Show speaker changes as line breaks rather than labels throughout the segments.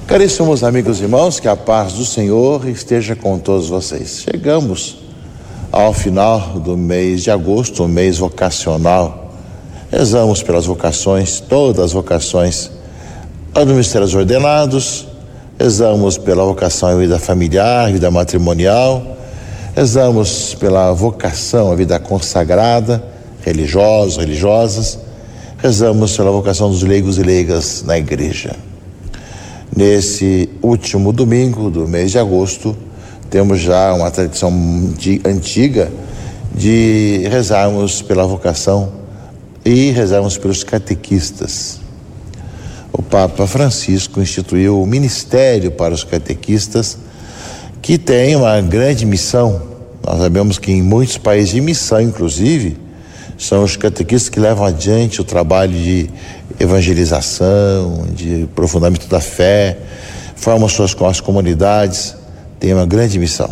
Caríssimos amigos e irmãos, que a paz do Senhor esteja com todos vocês. Chegamos ao final do mês de agosto, o mês vocacional. Rezamos pelas vocações, todas as vocações dos ministérios ordenados, rezamos pela vocação à vida familiar, vida matrimonial, rezamos pela vocação à vida consagrada, religiosos, religiosas, rezamos pela vocação dos leigos e leigas na igreja. Nesse último domingo do mês de agosto, temos já uma tradição antiga de rezarmos pela vocação e rezarmos pelos catequistas. O Papa Francisco instituiu o ministério para os catequistas, que tem uma grande missão. Nós sabemos que em muitos países de missão, inclusive, são os catequistas que levam adiante o trabalho de evangelização, de aprofundamento da fé, formam suas comunidades, tem uma grande missão.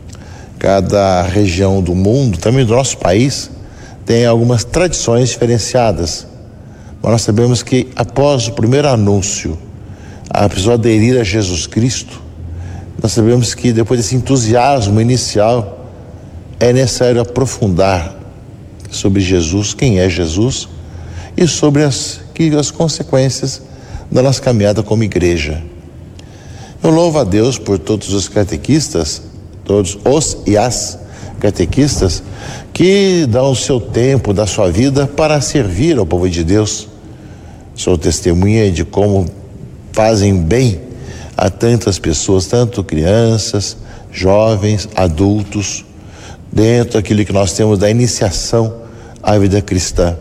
Cada região do mundo, também do nosso país, tem algumas tradições diferenciadas. Mas nós sabemos que após o primeiro anúncio, a pessoa aderir a Jesus Cristo, nós sabemos que depois desse entusiasmo inicial, é necessário aprofundar sobre Jesus, quem é Jesus, e sobre as consequências da nossa caminhada como igreja. Eu louvo a Deus por todos os catequistas, todos os e as catequistas, que dão o seu tempo, da sua vida, para servir ao povo de Deus. Sou testemunha de como fazem bem a tantas pessoas, tanto crianças, jovens, adultos, dentro daquilo que nós temos da iniciação à vida cristã.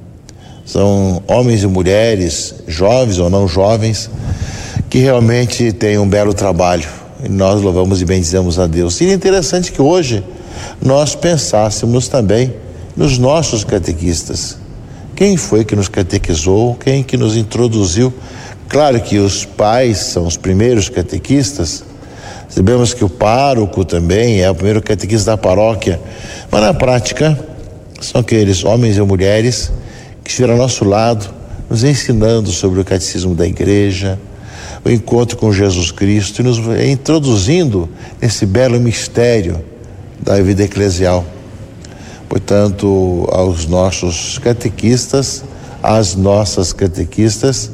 São homens e mulheres, jovens ou não jovens, que realmente têm um belo trabalho, e nós louvamos e bendizemos a Deus. Seria interessante que hoje nós pensássemos também nos nossos catequistas. Quem foi que nos catequizou? Quem que nos introduziu? Claro que os pais são os primeiros catequistas. Sabemos que o pároco também é o primeiro catequista da paróquia, mas na prática são aqueles homens e mulheres que estiveram ao nosso lado, nos ensinando sobre o catecismo da igreja, o encontro com Jesus Cristo, e nos introduzindo nesse belo mistério da vida eclesial. Portanto, aos nossos catequistas, às nossas catequistas,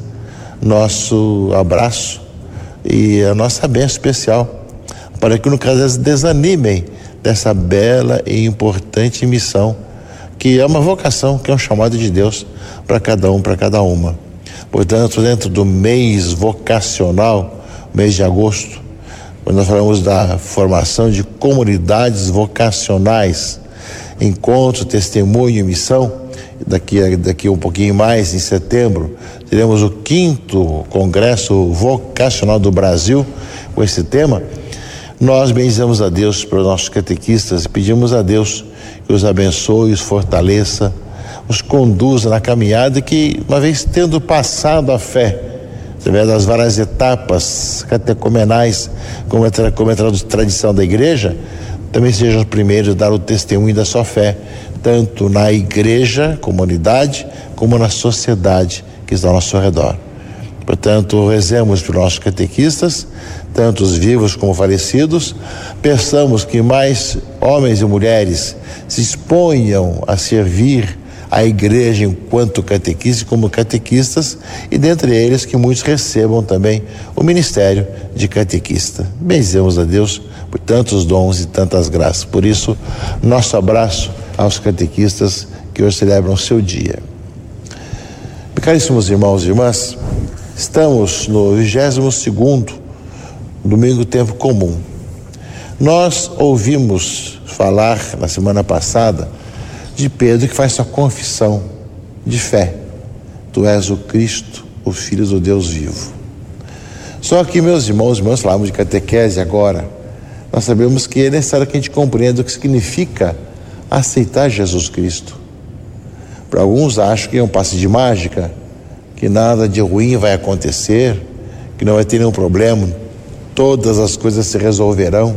nosso abraço e a nossa bênção especial, para que nunca desanimem dessa bela e importante missão, que é uma vocação, que é um chamado de Deus para cada um, para cada uma. Portanto, dentro do mês vocacional, mês de agosto, quando nós falamos da formação de comunidades vocacionais, encontro, testemunho e missão, daqui um pouquinho mais, em setembro, teremos o 5º Congresso Vocacional do Brasil com esse tema. Nós bendizemos a Deus pelos nossos catequistas e pedimos a Deus que os abençoe, os fortaleça, os conduza na caminhada, que, uma vez tendo passado a fé, através das várias etapas catecumenais, como é tradição da igreja, também sejam os primeiros a dar o testemunho da sua fé, tanto na igreja, comunidade, como na sociedade que está ao nosso redor. Portanto, rezemos pelos nossos catequistas, tanto os vivos como falecidos, peçamos que mais homens e mulheres se exponham a servir a igreja enquanto catequistas, como catequistas, e dentre eles que muitos recebam também o ministério de catequista. Bendizemos a Deus por tantos dons e tantas graças. Por isso, nosso abraço aos catequistas que hoje celebram o seu dia. Caríssimos irmãos e irmãs, estamos no 22º domingo tempo comum. Nós ouvimos falar na semana passada de Pedro, que faz sua confissão de fé: tu és o Cristo, o Filho do Deus vivo. Só que, meus irmãos e irmãs, falamos de catequese agora, nós sabemos que é necessário que a gente compreenda o que significa aceitar Jesus Cristo. Para alguns acham que é um passe de mágica, que nada de ruim vai acontecer, que não vai ter nenhum problema, todas as coisas se resolverão,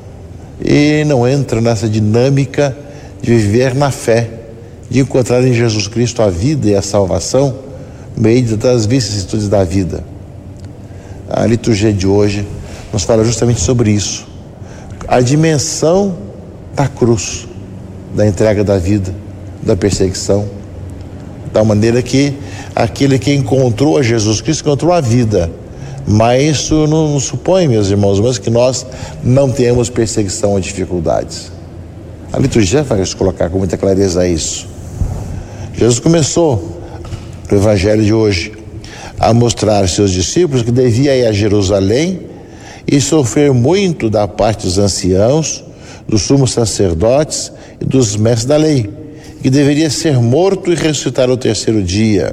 e não entra nessa dinâmica de viver na fé, de encontrar em Jesus Cristo a vida e a salvação no meio das vicissitudes da vida. A liturgia de hoje nos fala justamente sobre isso. A dimensão da cruz, da entrega da vida, da perseguição, da maneira que aquele que encontrou a Jesus Cristo encontrou a vida. Mas isso não supõe, meus irmãos, que nós não tenhamos perseguição ou dificuldades. A liturgia vai nos colocar com muita clareza isso. Jesus começou no Evangelho de hoje a mostrar aos seus discípulos que devia ir a Jerusalém e sofrer muito da parte dos anciãos, dos sumos sacerdotes e dos mestres da lei, que deveria ser morto e ressuscitar ao terceiro dia.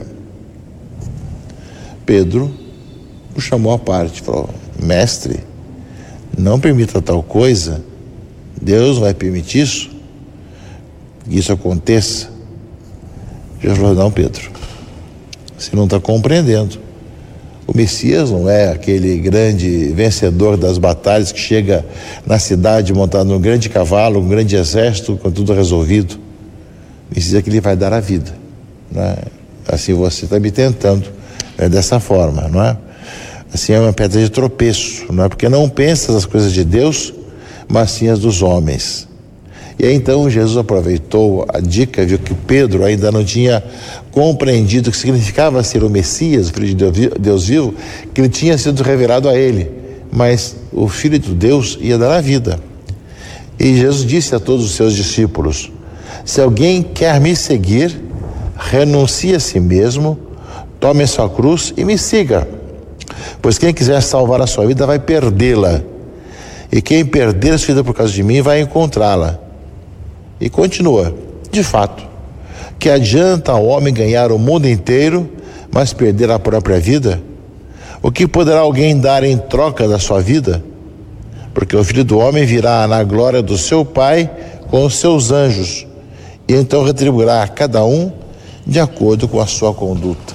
Pedro o chamou à parte, falou: mestre, não permita tal coisa, Deus vai permitir isso, que isso aconteça. Jesus falou: não, Pedro, você não está compreendendo. O Messias não é aquele grande vencedor das batalhas que chega na cidade montado num grande cavalo, um grande exército, com tudo resolvido. O Messias é que ele vai dar a vida, não é? Assim você está me tentando, é dessa forma, não é? Assim é uma pedra de tropeço, não é? Porque não pensas as coisas de Deus, mas sim as dos homens. E aí então Jesus aproveitou a dica, viu que Pedro ainda não tinha compreendido o que significava ser o Messias, o Filho de Deus vivo, que ele tinha sido revelado a ele, mas o Filho de Deus ia dar a vida. E Jesus disse a todos os seus discípulos: se alguém quer me seguir, renuncie a si mesmo, tome a sua cruz e me siga. Pois quem quiser salvar a sua vida vai perdê-la, e quem perder a sua vida por causa de mim vai encontrá-la. E continua: de fato, que adianta ao homem ganhar o mundo inteiro, mas perder a própria vida? O que poderá alguém dar em troca da sua vida? Porque o Filho do Homem virá na glória do seu Pai com os seus anjos, e então retribuirá a cada um de acordo com a sua conduta.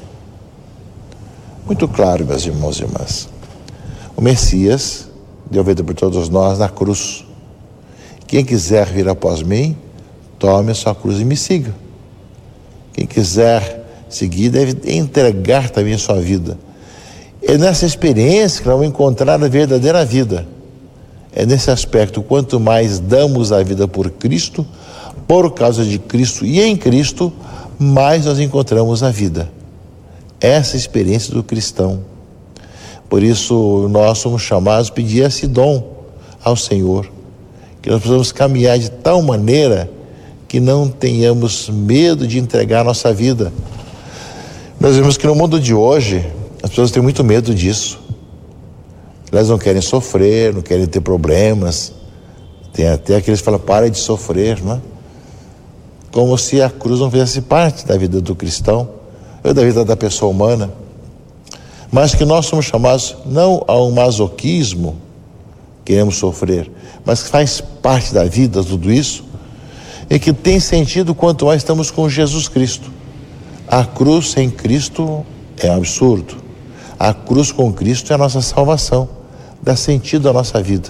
Muito claro, meus irmãos e irmãs. O Messias deu vida por todos nós na cruz. Quem quiser vir após mim, tome a sua cruz e me siga. Quem quiser seguir deve entregar também a sua vida. É nessa experiência que nós vamos encontrar a verdadeira vida. É nesse aspecto: quanto mais damos a vida por Cristo, por causa de Cristo e em Cristo, mais nós encontramos a vida. Essa é a experiência do cristão. Por isso nós somos chamados a pedir esse dom ao Senhor, que nós precisamos caminhar de tal maneira que não tenhamos medo de entregar a nossa vida. Nós vemos que no mundo de hoje as pessoas têm muito medo disso. Elas não querem sofrer, não querem ter problemas. Tem até aqueles que falam: para de sofrer, não é? Como se a cruz não fizesse parte da vida do cristão ou da vida da pessoa humana. Mas que nós somos chamados não a um masoquismo, queremos sofrer, mas que faz parte da vida tudo isso, e que tem sentido quanto mais estamos com Jesus Cristo. A cruz sem Cristo é um absurdo. A cruz com Cristo é a nossa salvação, dá sentido à nossa vida.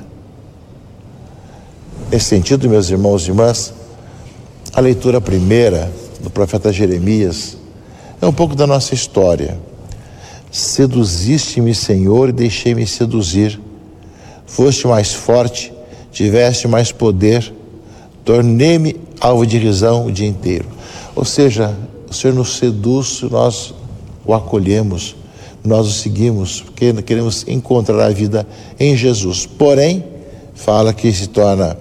Nesse sentido, meus irmãos e irmãs, a leitura primeira do profeta Jeremias é um pouco da nossa história. Seduziste-me, Senhor, e deixei-me seduzir. Foste mais forte, tiveste mais poder, tornei-me alvo de risão o dia inteiro. Ou seja, o Senhor nos seduz, nós o acolhemos, nós o seguimos, porque queremos encontrar a vida em Jesus. Porém, fala que se torna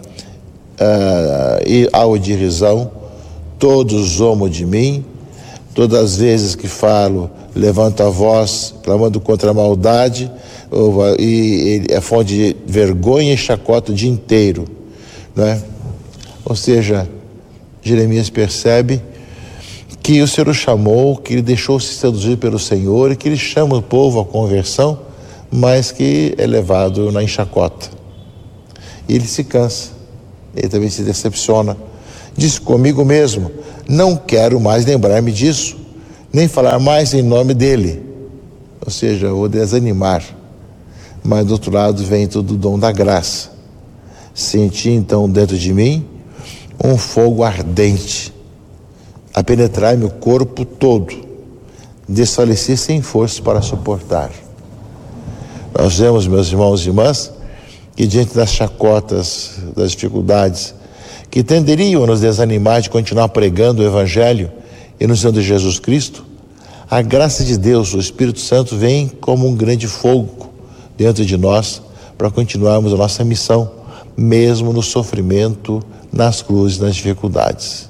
alvo de risão, todos zombam de mim, todas as vezes que falo, levanto a voz, clamando contra a maldade, e é fonte de vergonha e chacota o dia inteiro, né? Ou seja, Jeremias percebe que o Senhor o chamou, que ele deixou-se seduzir pelo Senhor e que ele chama o povo à conversão, mas que é levado na enxacota. E ele se cansa, ele também se decepciona. Diz comigo mesmo: não quero mais lembrar-me disso, nem falar mais em nome dele. Ou seja, eu vou desanimar. Mas do outro lado vem todo o dom da graça. Senti então dentro de mim um fogo ardente a penetrar-me o corpo todo. Desfaleci sem força para suportar. Nós vemos, meus irmãos e irmãs, que diante das chacotas, das dificuldades, que tenderiam a nos desanimar de continuar pregando o Evangelho e nos dando Jesus Cristo, a graça de Deus, o Espírito Santo, vem como um grande fogo dentro de nós para continuarmos a nossa missão, mesmo no sofrimento, nas cruzes, nas dificuldades.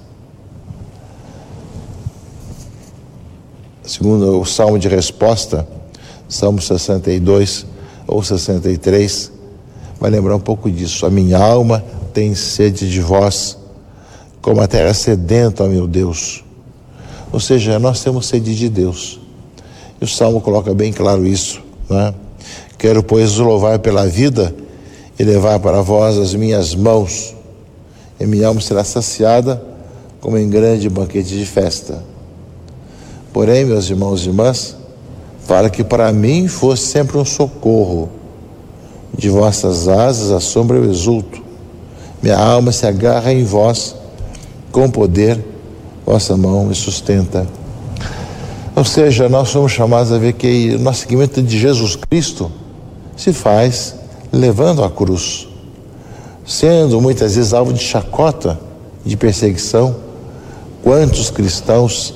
Segundo o Salmo de Resposta, Salmo 62 ou 63, vai lembrar um pouco disso. A minha alma tem sede de vós, como a terra sedenta, ó meu Deus. Ou seja, nós temos sede de Deus. E o Salmo coloca bem claro isso, né? Quero, pois, louvar pela vida e levar para vós as minhas mãos. E minha alma será saciada como em grande banquete de festa. Porém, meus irmãos e irmãs, para que para mim fosse sempre um socorro. De vossas asas à sombra eu exulto. Minha alma se agarra em vós, com poder vossa mão me sustenta. Ou seja, nós somos chamados a ver que o nosso seguimento de Jesus Cristo se faz levando a cruz, sendo muitas vezes alvo de chacota, de perseguição. Quantos cristãos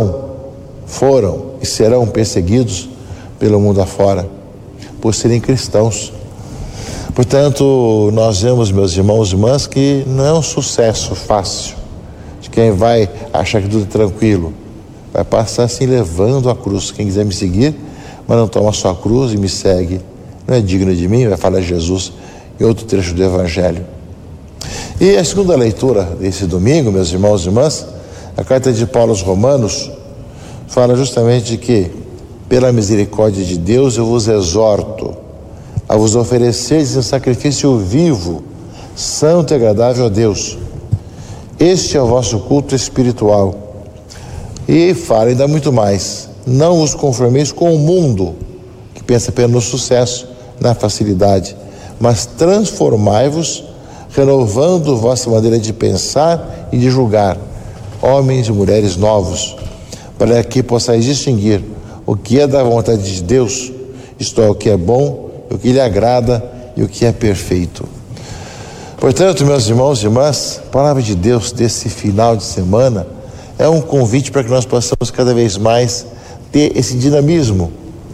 foram e serão perseguidos pelo mundo afora por serem cristãos. Portanto, nós vemos, meus irmãos e irmãs, que não é um sucesso fácil de quem vai achar que tudo é tranquilo. Vai passar assim levando a cruz. Quem quiser me seguir, mas não toma sua cruz e me segue, não é digno de mim, vai falar Jesus em outro trecho do Evangelho. E a segunda leitura desse domingo, meus irmãos e irmãs, a carta de Paulo aos Romanos, fala justamente de que, pela misericórdia de Deus, eu vos exorto a vos ofereceres em sacrifício vivo, santo e agradável a Deus. Este é o vosso culto espiritual. E fala ainda muito mais: não vos conformeis com o mundo, que pensa apenas no sucesso, na facilidade, mas transformai-vos, renovando vossa maneira de pensar e de julgar, homens e mulheres novos, para que possais distinguir o que é da vontade de Deus, isto é, o que é bom, o que lhe agrada e o que é perfeito. Portanto, meus irmãos e irmãs, a palavra de Deus desse final de semana é um convite para que nós possamos cada vez mais ter esse dinamismo,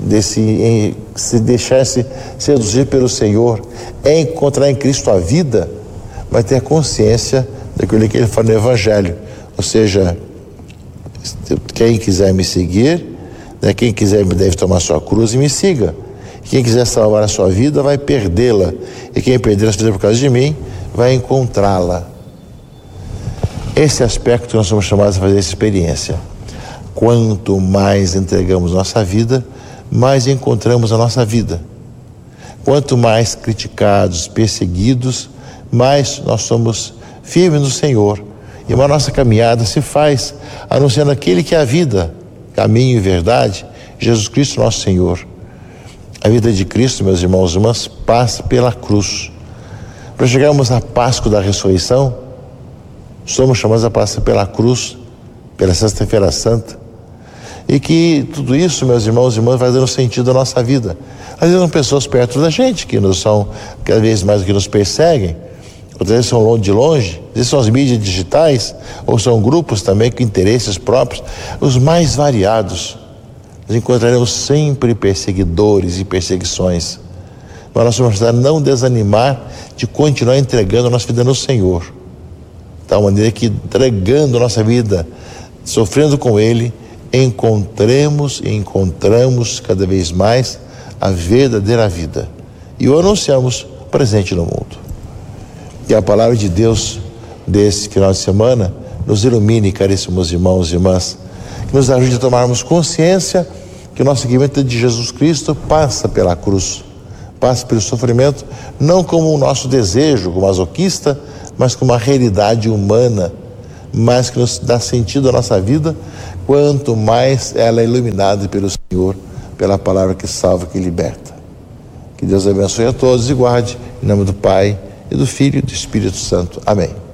se deixar-se seduzir pelo Senhor, encontrar em Cristo a vida, vai ter a consciência daquilo que ele fala no Evangelho. Ou seja, quem quiser me seguir, né, quem quiser deve tomar sua cruz e me siga. Quem quiser salvar a sua vida vai perdê-la, e quem perder a sua vida por causa de mim vai encontrá-la. Esse aspecto que nós somos chamados a fazer essa experiência. Quanto mais entregamos nossa vida, mais encontramos a nossa vida. Quanto mais criticados, perseguidos, mais nós somos firmes no Senhor. E a nossa caminhada se faz anunciando aquele que é a vida, caminho e verdade, Jesus Cristo nosso Senhor. A vida de Cristo, meus irmãos e irmãs, passa pela cruz. Para chegarmos à Páscoa da ressurreição, somos chamados a passar pela cruz, pela Sexta-feira Santa. E que tudo isso, meus irmãos e irmãs, vai dando sentido à nossa vida. Às vezes são pessoas perto da gente que nos são cada vez mais que nos perseguem, outras vezes são de longe, às vezes são as mídias digitais, ou são grupos também com interesses próprios, os mais variados. Nós encontraremos sempre perseguidores e perseguições. Mas nós vamos não desanimar de continuar entregando a nossa vida no Senhor. De tal maneira que, entregando a nossa vida, sofrendo com Ele, encontramos cada vez mais a verdadeira vida. E o anunciamos presente no mundo. Que a palavra de Deus desse final de semana nos ilumine, caríssimos irmãos e irmãs, que nos ajude a tomarmos consciência que o nosso seguimento de Jesus Cristo passa pela cruz, passa pelo sofrimento, não como o nosso desejo masoquista, mas como uma realidade humana, mas que nos dá sentido à nossa vida, quanto mais ela é iluminada pelo Senhor, pela palavra que salva, que liberta. Que Deus abençoe a todos e guarde, em nome do Pai, e do Filho e do Espírito Santo. Amém.